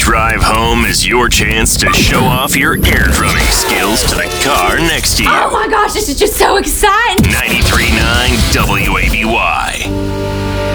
drive home is your chance to show off your air drumming skills to the car next to you. Oh my gosh, this is just so exciting! 90